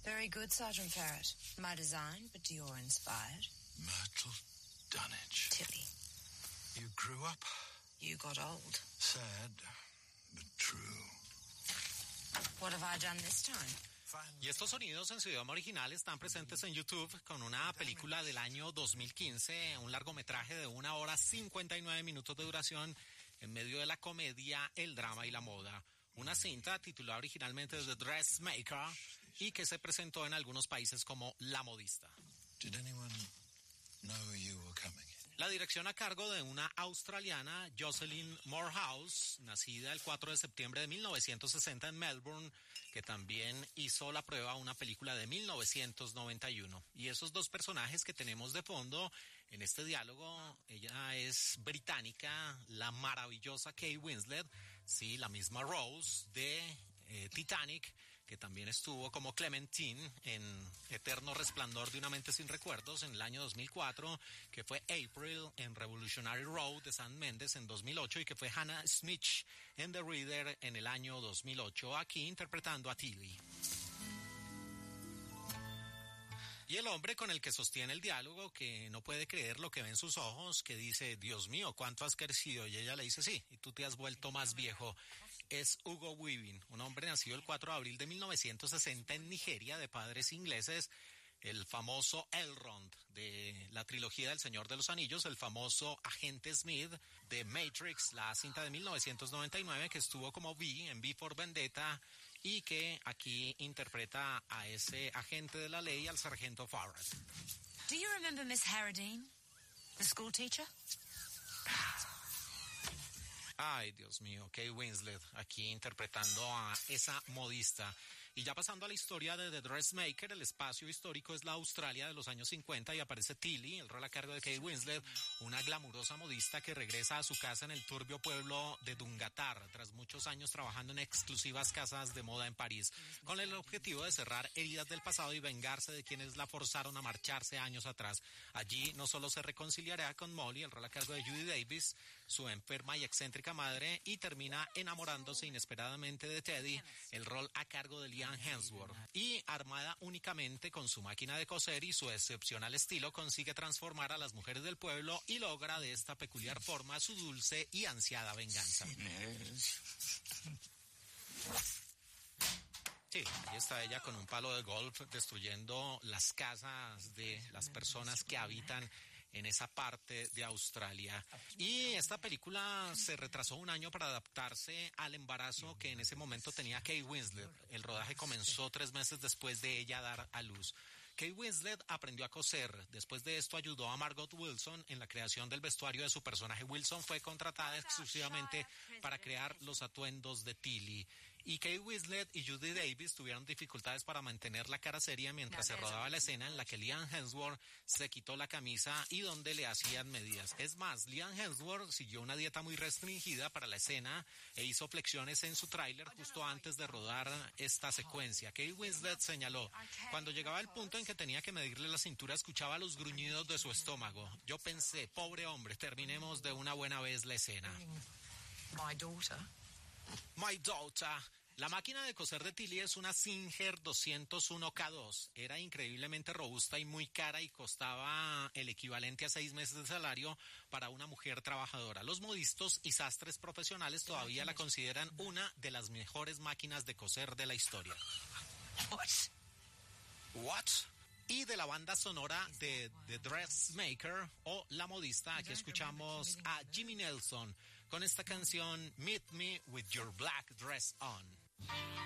Very good, Sergeant Farrett. My design, but Dior inspired. Myrtle Dunnage. Tilly. You grew up. You got old. Sad, but true. What have I done this time? Y estos sonidos en su idioma original están presentes en YouTube con una película del año 2015, un largometraje de 1 hora 59 minutos de duración en medio de la comedia, el drama y la moda. Una cinta titulada originalmente The Dressmaker y que se presentó en algunos países como La Modista. Did anyone know you were coming? La dirección a cargo de una australiana, Jocelyn Moorhouse, nacida el 4 de septiembre de 1960 en Melbourne, que también hizo la prueba a una película de 1991. Y esos dos personajes que tenemos de fondo en este diálogo, ella es británica, la maravillosa Kate Winslet, sí, la misma Rose de Titanic, que también estuvo como Clementine en Eterno Resplandor de una mente sin recuerdos en el año 2004, que fue April en Revolutionary Road de Sam Mendes en 2008 y que fue Hannah Smith en The Reader en el año 2008, aquí interpretando a Tilly. Y el hombre con el que sostiene el diálogo, que no puede creer lo que ve en sus ojos, que dice, Dios mío, ¿cuánto has crecido? Y ella le dice, sí, y tú te has vuelto más viejo. Es Hugo Weaving, un hombre nacido el 4 de abril de 1960 en Nigeria, de padres ingleses, el famoso Elrond de la trilogía del Señor de los Anillos, el famoso agente Smith de Matrix, la cinta de 1999 que estuvo como V en V for Vendetta, y que aquí interpreta a ese agente de la ley, al sargento Farrett. Do you remember Miss Harradine, the school teacher? Ay, Dios mío, Kate Winslet aquí interpretando a esa modista. Y ya pasando a la historia de The Dressmaker, el espacio histórico es la Australia de los años 50 y aparece Tilly, el rol a cargo de Kate Winslet, una glamurosa modista que regresa a su casa en el turbio pueblo de Dungatar, tras muchos años trabajando en exclusivas casas de moda en París, con el objetivo de cerrar heridas del pasado y vengarse de quienes la forzaron a marcharse años atrás. Allí no solo se reconciliará con Molly, el rol a cargo de Judy Davis, su enferma y excéntrica madre, y termina enamorándose inesperadamente de Teddy, el rol a cargo de Liam Hemsworth, y armada únicamente con su máquina de coser y su excepcional estilo, consigue transformar a las mujeres del pueblo y logra de esta peculiar forma su dulce y ansiada venganza. Sí, ahí está ella con un palo de golf destruyendo las casas de las personas que habitan en esa parte de Australia. Y esta película se retrasó 1 año para adaptarse al embarazo que en ese momento tenía Kate Winslet. El rodaje comenzó 3 meses después de ella dar a luz. Kate Winslet aprendió a coser. Después de esto ayudó a Margot Wilson en la creación del vestuario de su personaje. Wilson fue contratada exclusivamente para crear los atuendos de Tilly. Y Kate Winslet y Judy Davis tuvieron dificultades para mantener la cara seria mientras se rodaba la escena en la que Liam Hemsworth se quitó la camisa y donde le hacían medidas. Es más, Liam Hemsworth siguió una dieta muy restringida para la escena e hizo flexiones en su tráiler justo antes de rodar esta secuencia. Kate Winslet señaló, cuando llegaba el punto en que tenía que medirle la cintura, escuchaba los gruñidos de su estómago. Yo pensé, pobre hombre, terminemos de una buena vez la escena. My daughter. La máquina de coser de Tilly es una Singer 201K2. Era increíblemente robusta y muy cara y costaba el equivalente a 6 meses de salario para una mujer trabajadora. Los modistas y sastres profesionales todavía la consideran una de las mejores máquinas de coser de la historia. What? Y de la banda sonora de The Dressmaker o La Modista, aquí escuchamos a Jimmy Nelson con esta canción Meet Me With Your Black Dress On.